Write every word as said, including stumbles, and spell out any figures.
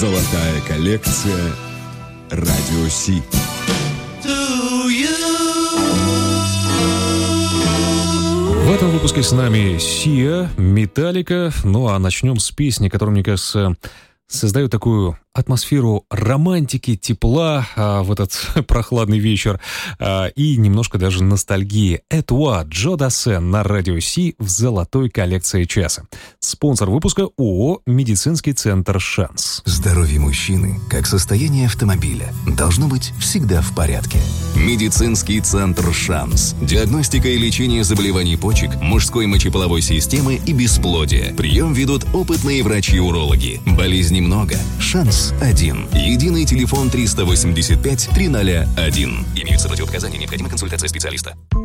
Золотая коллекция Радио Си. В этом выпуске с нами Сиа, Металлика. Ну а начнем с песни, которая, мне кажется, создает такую атмосферу романтики, тепла а, в этот прохладный вечер а, и немножко даже ностальгии. Этуа, Джо Дассен на Радио Си в золотой коллекции часа. Спонсор выпуска ООО «Медицинский центр Шанс». Здоровье мужчины, как состояние автомобиля, должно быть всегда в порядке. Медицинский центр Шанс. Диагностика и лечение заболеваний почек, мужской мочеполовой системы и бесплодия. Прием ведут опытные врачи-урологи. Болезней много. Шанс один. Единый телефон триста восемьдесят пять триста один. Имеются противопоказания, необходима консультация специалиста.